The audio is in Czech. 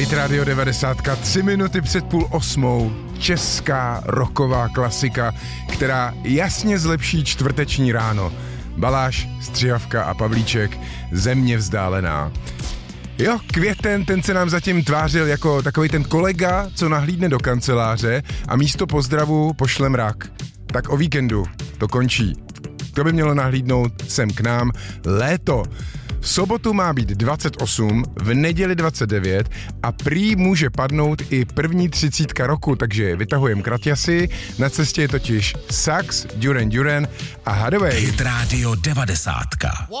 Hit Radio 90, 3 minuty před 7:30, česká rocková klasika, která jasně zlepší čtvrteční ráno. Baláš, Střihavka a Pavlíček, Země vzdálená. Jo, Květen, ten se nám zatím tvářil jako takový ten kolega, co nahlídne do kanceláře a místo pozdravu pošle mrak. Tak o víkendu to končí. To by mělo nahlídnout sem k nám léto. V sobotu má být 28, v neděli 29 a prý může padnout i první 30 roku, takže vytahujeme kraťasy. Na cestě je totiž Sax, Duran Duran a Hathaway. Hit Radio 90.